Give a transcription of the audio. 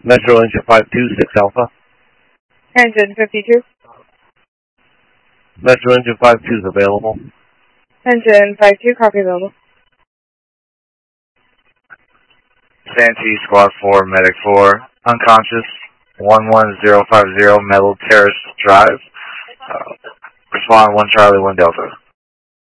Metro Engine 526 Alpha. Engine 52. Metro Engine 52 is available. Engine 52, copy available. Santee Squad 4, Medic 4, unconscious, 11050 Metal Terrace Drive. Respond 1 Charlie 1 Delta.